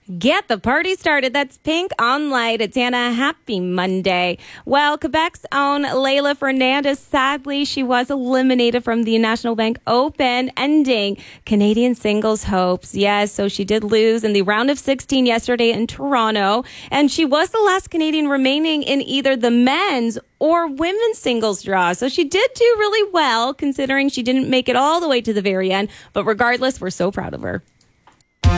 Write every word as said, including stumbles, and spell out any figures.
Get the party started. That's Pink on Light. It's Anna. Happy Monday. Well, Quebec's own Leylah Fernandez, sadly, she was eliminated from the National Bank Open, ending Canadian singles hopes. Yes, so she did lose in the round of sixteen yesterday in Toronto, and she was the last Canadian remaining in either the men's or women's singles draw. So she did do really well, considering she didn't make it all the way to the very end. But regardless, we're so proud of her.